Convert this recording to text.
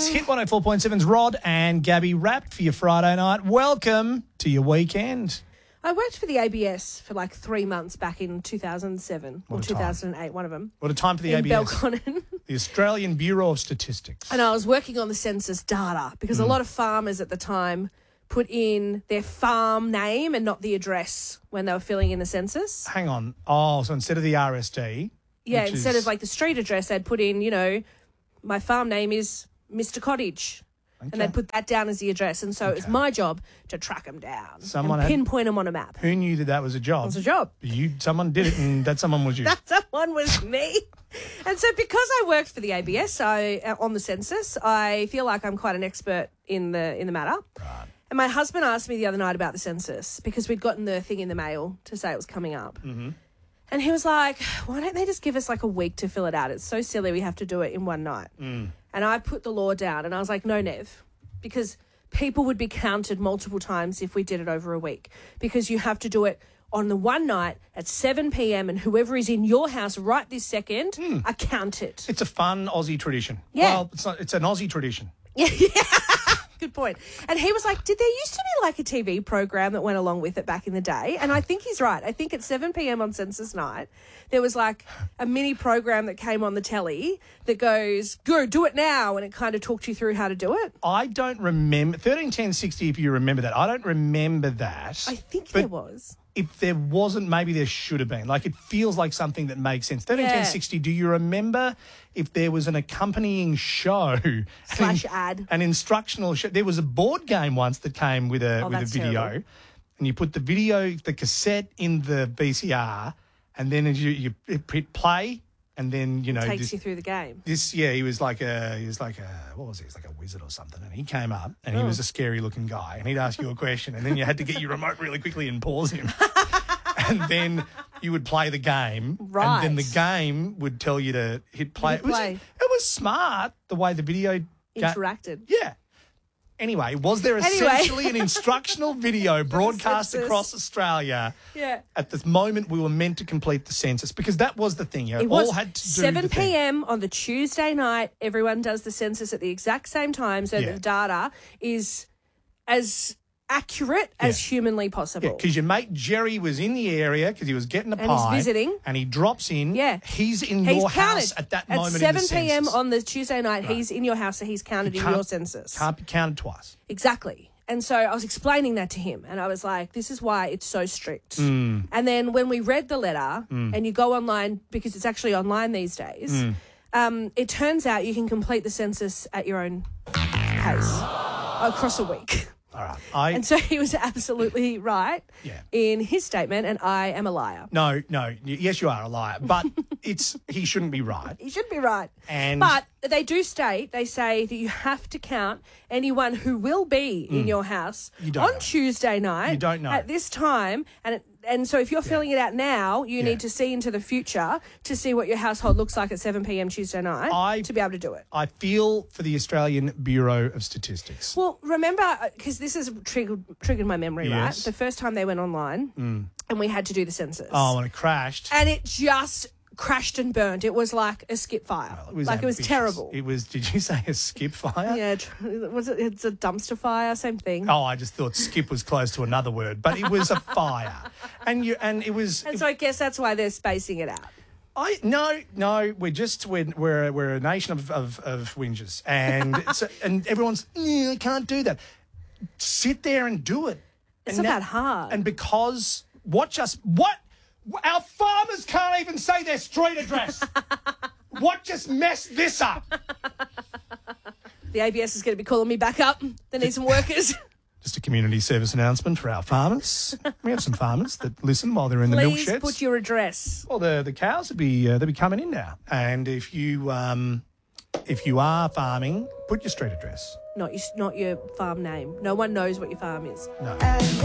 It's Hit 104.7's Rod and Gabby wrapped for your Friday night. Welcome to your weekend. I worked for the ABS for like 3 months back in 2007 or 2008, one of them. What a time for the in ABS. Belconnen. The Australian Bureau of Statistics. And I was working on the census data because a lot of farmers at the time put in their farm name and not the address when they were filling in the census. Hang on. Oh, so instead of the RSD. Yeah, instead of like the street address, they'd put in, my farm name is Mr. Cottage. Okay. And they'd put that down as the address. And so it's my job to track them down Someone and pinpoint them on a map. Who knew that was a job? It was a job. Someone did it, and that someone was you. That someone was me. And so because I worked for the ABS on the census, I feel like I'm quite an expert in the matter. Right. And my husband asked me the other night about the census because we'd gotten the thing in the mail to say it was coming up. Mm-hmm. And he was like, why don't they just give us like a week to fill it out? It's so silly we have to do it in one night. And I put the law down and I was like, no, Nev, because people would be counted multiple times if we did it over a week, because you have to do it on the one night at 7 p.m. and whoever is in your house right this second are counted. It's a fun Aussie tradition. Yeah. Well, it's an Aussie tradition. Yeah. Good point. And he was like, did there used to be like a TV program that went along with it back in the day? And I think he's right. I think at 7 p.m. on census night, there was like a mini program that came on the telly that goes, go, do it now. And it kind of talked you through how to do it. I don't remember. 131060, if you remember that. I don't remember that. I think there was. If there wasn't, maybe there should have been. Like, it feels like something that makes sense. 131060, do you remember if there was an accompanying show? / ad. An instructional show. There was a board game once that came with a video. Terrible. And you put the cassette in the VCR, and then as you hit play, and then, Takes you through the game. he was like a what was he? He was like a wizard or something. And he came up and he was a scary looking guy, and he'd ask you a question, and then you had to get your remote really quickly and pause him. And then you would play the game. Right. And then the game would tell you to hit play. It was smart the way the video Interacted. Yeah. Anyway, was there essentially an instructional video broadcast across Australia at the moment we were meant to complete the census? Because that was the thing. It all was had to do 7 p.m. on the Tuesday night. Everyone does the census at the exact same time, so the data is as accurate as humanly possible. Yeah, because your mate Jerry was in the area because he was getting a pie. And he's visiting. And he drops in. Yeah. He's in your house at that moment in the census. At 7 p.m. on the Tuesday night, he's in your house, so he's counted in your census. Can't be counted twice. Exactly. And so I was explaining that to him, and I was like, this is why it's so strict. And then when we read the letter, and you go online, because it's actually online these days, it turns out you can complete the census at your own pace across a week. All right. And so he was absolutely right in his statement, and I am a liar. No. Yes, you are a liar, but he shouldn't be right. He should be right. But they do say that you have to count anyone who will be in your house on Tuesday night. You don't know. At this time, and so if you're filling it out now, you need to see into the future to see what your household looks like at 7 p.m. Tuesday night to be able to do it. I feel for the Australian Bureau of Statistics. Well, remember, because this has triggered my memory, right? The first time they went online and we had to do the census. Oh, and it crashed. And it just crashed and burnt. It was like a skip fire. Well, it was terrible. It was, did you say a skip fire? Yeah, it's a dumpster fire, same thing. Oh, I just thought skip was close to another word, but it was a fire. And so I guess that's why they're spacing it out. No, we're a nation of whingers, and everyone's I can't do that. Sit there and do it. It's not that hard. And because our farmers can't even say their street address. What just messed this up? The ABS is going to be calling me back up. They need some workers. Just a community service announcement for our farmers. We have some farmers that listen while they're in the milk sheds. Please put your address. Well, the cows will be coming in now, and if you are farming, put your street address. Not your farm name. No one knows what your farm is. No.